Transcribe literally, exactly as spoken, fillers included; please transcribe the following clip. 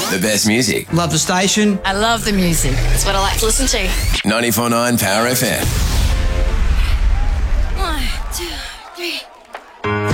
The best music. Love the station. I love the music. It's what I like to listen to. ninety-four point nine Power F M. One, two, three.